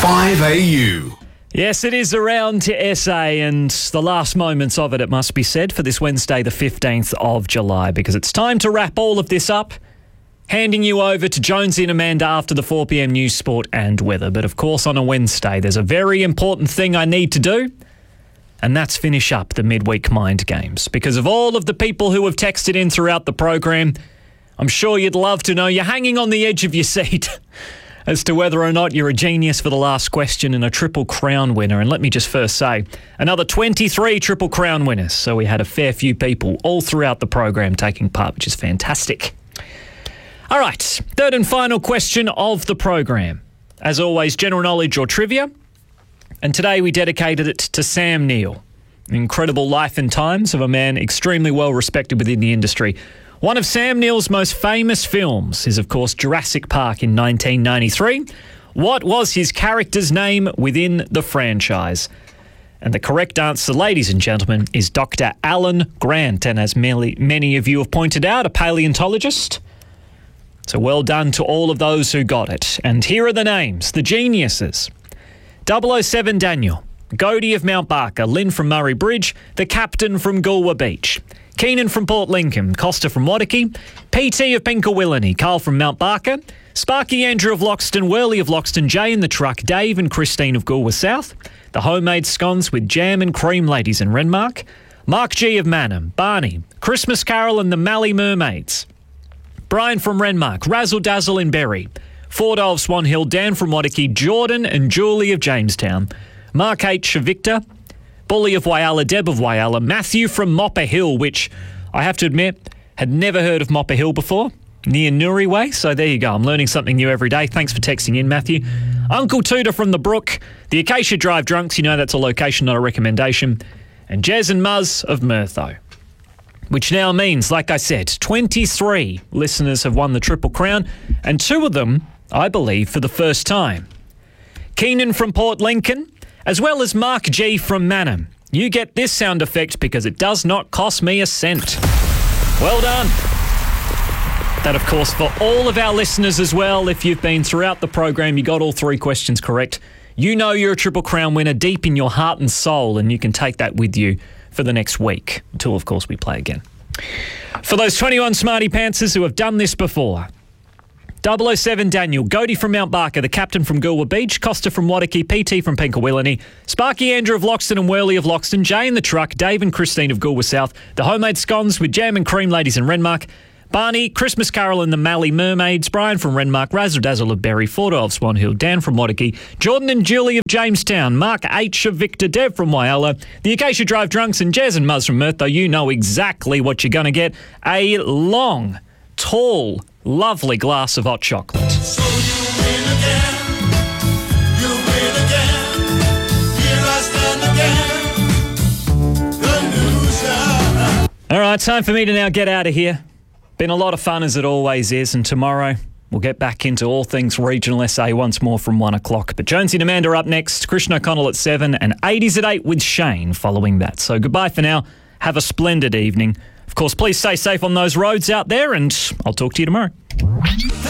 5AU. Yes, it is around to SA and the last moments of it must be said, for this Wednesday, the 15th of July, because it's time to wrap all of this up, handing you over to Jonesy and Amanda after the 4pm news, sport and weather. But of course, on a Wednesday, there's a very important thing I need to do, and that's finish up the midweek mind games. Because of all of the people who have texted in throughout the program, I'm sure you'd love to know, you're hanging on the edge of your seat as to whether or not you're a genius for the last question and a Triple Crown winner. And let me just first say, another 23 Triple Crown winners. So we had a fair few people all throughout the program taking part, which is fantastic. All right, third and final question of the program. As always, general knowledge or trivia. And today we dedicated it to Sam Neill. Incredible life and times of a man extremely well respected within the industry. One of Sam Neill's most famous films is, of course, Jurassic Park in 1993. What was his character's name within the franchise? And the correct answer, ladies and gentlemen, is Dr. Alan Grant. And as many of you have pointed out, a paleontologist. So well done to all of those who got it. And here are the names, the geniuses. 007 Daniel, Godey of Mount Barker, Lynn from Murray Bridge, the captain from Goolwa Beach, Keenan from Port Lincoln, Costa from Wadiki, PT of Pinkawillany, Carl from Mount Barker, Sparky Andrew of Loxton, Worley of Loxton, Jay in the truck, Dave and Christine of Goolwa South, the homemade scones with jam and cream ladies in Renmark, Mark G of Manham, Barney, Christmas Carol and the Mallee Mermaids, Brian from Renmark, Razzle Dazzle in Berry, Fordo of Swan Hill, Dan from Wadiki, Jordan and Julie of Jamestown, Mark H of Victor, Bully of Whyalla, Deb of Whyalla, Matthew from Mopper Hill, which I have to admit, had never heard of Mopper Hill before, near Newry Way. So there you go. I'm learning something new every day. Thanks for texting in, Matthew. Uncle Tudor from the Brook, the Acacia Drive Drunks, you know that's a location, not a recommendation, and Jez and Muzz of Murtho. Which now means, like I said, 23 listeners have won the Triple Crown, and 2 of them, I believe, for the first time. Keenan from Port Lincoln, as well as Mark G from Manham. You get this sound effect because it does not cost me a cent. Well done. That, of course, for all of our listeners as well. If you've been throughout the program, you got all 3 questions correct. You know you're a Triple Crown winner deep in your heart and soul, and you can take that with you for the next week, until, of course, we play again. For those 21 smarty pantsers who have done this before, 007 Daniel, Godey from Mount Barker, the captain from Goolwa Beach, Costa from Wadiki, PT from Pinkawillany, Sparky Andrew of Loxton and Worley of Loxton, Jay in the truck, Dave and Christine of Goolwa South, the homemade scones with jam and cream ladies in Renmark, Barney, Christmas Carol and the Mallee Mermaids, Brian from Renmark, Razzle Dazzle of Berry, Fordo of Swan Hill, Dan from Wadiki, Jordan and Julie of Jamestown, Mark H of Victor, Deb from Whyalla, the Acacia Drive Drunks and Jez and Muzz from Murtho. You know exactly what you're going to get. A long, tall, lovely glass of hot chocolate. So you win again, you win again, here I stand again, the loser. All right, time for me to now get out of here. Been a lot of fun, as it always is, and tomorrow we'll get back into all things regional SA once more from 1 o'clock. But Jonesy and Amanda are up next, Christian O'Connell at 7, and 80s at 8 with Shane following that. So goodbye for now. Have a splendid evening. Of course, please stay safe on those roads out there, and I'll talk to you tomorrow.